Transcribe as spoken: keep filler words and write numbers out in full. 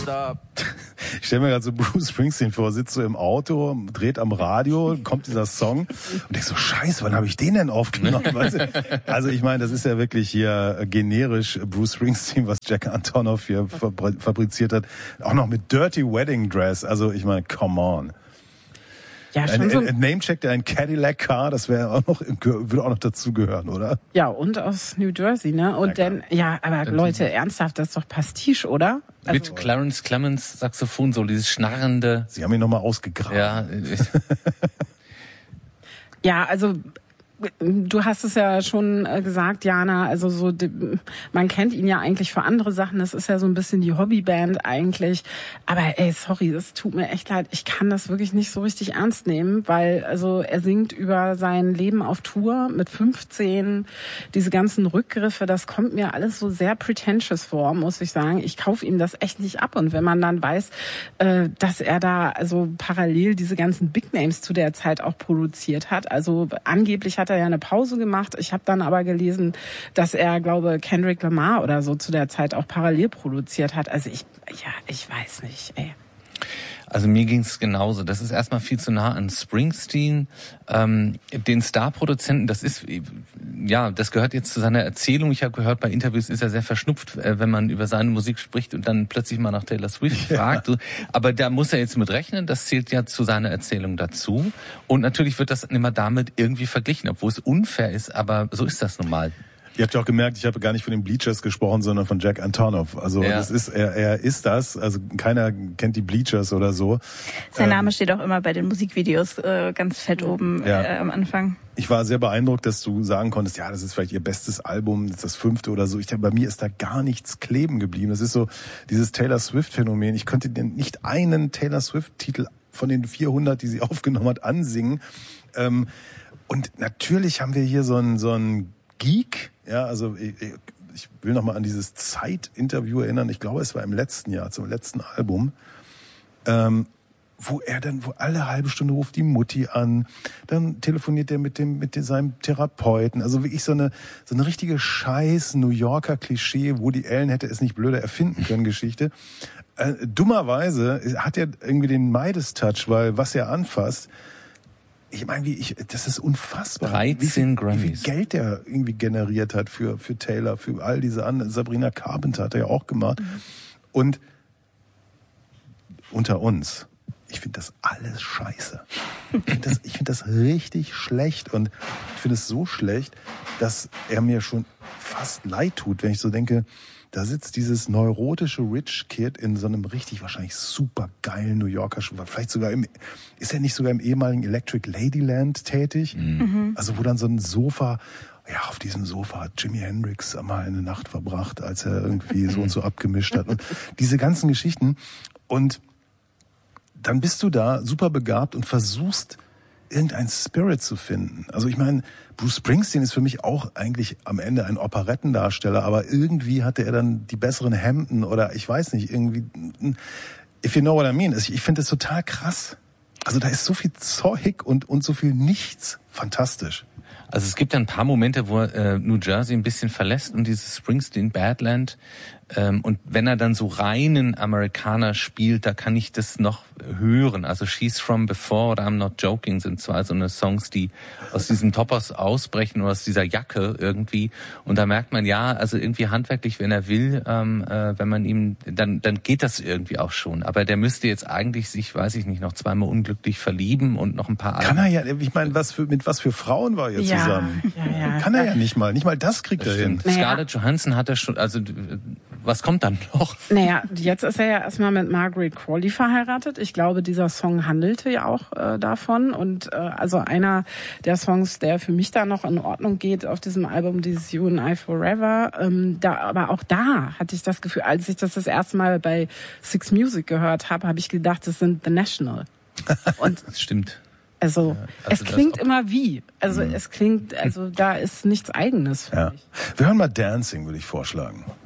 stop. Ich stelle mir gerade so Bruce Springsteen vor, sitzt so im Auto, dreht am Radio, kommt dieser Song und denk so, scheiße, wann habe ich den denn aufgenommen? Weißt du? Also ich meine, das ist ja wirklich hier generisch Bruce Springsteen, was Jack Antonoff hier fabriziert hat. Auch noch mit Dirty Wedding Dress. Also ich meine, come on. Ja, schon ein, so ein, ein Namecheck, der ein Cadillac Car, das wäre auch noch, würde auch noch dazugehören, oder? Ja, und aus New Jersey, ne? Und ja, dann, ja, aber dann Leute, ernsthaft, das ist doch Pastiche, oder? Also, mit Clarence Clemens Saxophon, so dieses schnarrende. Sie haben ihn nochmal ausgegraben. Ja. Ja, also du hast es ja schon gesagt, Jana, also so man kennt ihn ja eigentlich für andere Sachen, das ist ja so ein bisschen die Hobbyband eigentlich, aber ey, sorry, das tut mir echt leid, ich kann das wirklich nicht so richtig ernst nehmen, weil also er singt über sein Leben auf Tour mit fünfzehn, diese ganzen Rückgriffe, das kommt mir alles so sehr pretentious vor, muss ich sagen. Ich kaufe ihm das echt nicht ab und wenn man dann weiß, dass er da also parallel diese ganzen Big Names zu der Zeit auch produziert hat, also angeblich hat er ja eine Pause gemacht. Ich habe dann aber gelesen, dass er, glaube Kendrick Lamar oder so zu der Zeit auch parallel produziert hat. Also ich, ja, ich weiß nicht, ey. Also mir ging's genauso. Das ist erstmal viel zu nah an Springsteen. Ähm, den Star-Produzenten, das ist, ja, das gehört jetzt zu seiner Erzählung. Ich habe gehört, bei Interviews ist er sehr verschnupft, äh, wenn man über seine Musik spricht und dann plötzlich mal nach Taylor Swift fragt. Aber da muss er jetzt mit rechnen. Das zählt ja zu seiner Erzählung dazu. Und natürlich wird das immer damit irgendwie verglichen, obwohl es unfair ist. Aber so ist das nun mal. Ihr habt ja auch gemerkt, ich habe gar nicht von den Bleachers gesprochen, sondern von Jack Antonoff. Also ja. das ist er, er ist das. Also keiner kennt die Bleachers oder so. Sein Name ähm, steht auch immer bei den Musikvideos äh, ganz fett oben ja. äh, am Anfang. Ich war sehr beeindruckt, dass du sagen konntest, ja, das ist vielleicht ihr bestes Album, das ist das fünfte oder so. Ich denke, bei mir ist da gar nichts kleben geblieben. Das ist so dieses Taylor Swift-Phänomen. Ich konnte dir nicht einen Taylor Swift-Titel von den vierhundert, die sie aufgenommen hat, ansingen. Ähm, und natürlich haben wir hier so einen so einen Geek. Ja, also ich, ich will noch mal an dieses Zeit-Interview erinnern. Ich glaube, es war im letzten Jahr, zum letzten Album, ähm, wo er dann, wo alle halbe Stunde ruft die Mutti an, dann telefoniert er mit dem, mit dem, seinem Therapeuten. Also wirklich so eine, so eine richtige Scheiß New Yorker Klischee, Woody Allen hätte es nicht blöder erfinden können, Geschichte. Äh, dummerweise hat er irgendwie den Midas-Touch, weil was er anfasst, ich meine, wie ich, das ist unfassbar. dreizehn Grammys. Wie viel Geld der irgendwie generiert hat für, für Taylor, für all diese anderen. Sabrina Carpenter hat er ja auch gemacht. Mhm. Und unter uns, ich finde das alles scheiße. Ich finde das, ich finde das richtig schlecht. Und ich finde es so schlecht, dass er mir schon fast leid tut, wenn ich so denke, da sitzt dieses neurotische Rich Kid in so einem richtig wahrscheinlich super geilen New Yorker Schuh. Vielleicht sogar im, ist er nicht sogar im ehemaligen Electric Ladyland tätig? Mhm. Also wo dann so ein Sofa, ja, auf diesem Sofa hat Jimi Hendrix einmal eine Nacht verbracht, als er irgendwie so und so abgemischt hat. Und diese ganzen Geschichten. Und dann bist du da super begabt und versuchst, irgendein Spirit zu finden. Also ich meine, Bruce Springsteen ist für mich auch eigentlich am Ende ein Operettendarsteller, aber irgendwie hatte er dann die besseren Hemden oder ich weiß nicht, irgendwie, if you know what I mean. Ich finde das total krass. Also da ist so viel Zeug und, und so viel Nichts. Fantastisch. Also es gibt ja ein paar Momente, wo er äh, New Jersey ein bisschen verlässt und dieses Springsteen Badland. Ähm, und wenn er dann so reinen Amerikaner spielt, da kann ich das noch hören. Also She's From Before oder I'm Not Joking sind zwar so eine Songs, die aus diesen Toppers ausbrechen oder aus dieser Jacke irgendwie. Und da merkt man, ja, also irgendwie handwerklich, wenn er will, ähm, äh, wenn man ihm, dann dann geht das irgendwie auch schon. Aber der müsste jetzt eigentlich sich, weiß ich nicht, noch zweimal unglücklich verlieben und noch ein paar Kann er ja, ich meine, was für, mit was für Frauen war er ja, zusammen? Ja, ja. Kann er ja nicht mal. Nicht mal das kriegt das er stimmt. hin. Naja. Scarlett Johansson hat er schon, also was kommt dann noch? Naja, jetzt ist er ja erstmal mit Margaret Qualley verheiratet. Ich glaube, dieser Song handelte ja auch äh, davon. Und äh, also einer der Songs, der für mich da noch in Ordnung geht auf diesem Album, dieses You and I Forever. Ähm, da, aber auch da hatte ich das Gefühl, als ich das das erste Mal bei Six Music gehört habe, habe ich gedacht, das sind The National. Und das stimmt. Also, ja, also es klingt immer wie. Also mhm. es klingt, also da ist nichts Eigenes für ja. mich. Wir hören mal Dancing, würde ich vorschlagen.